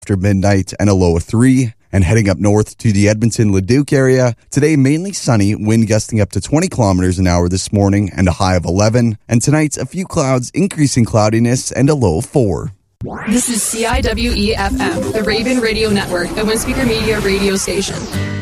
after midnight and a low of 3. And heading up north to the Edmonton-Leduc area, today mainly sunny, wind gusting up to 20 kilometers an hour this morning and a high of 11. And tonight, a few clouds, increasing cloudiness and a low of 4. This is CIWE-FM, the Raven Radio Network, a Windspeaker Media radio station.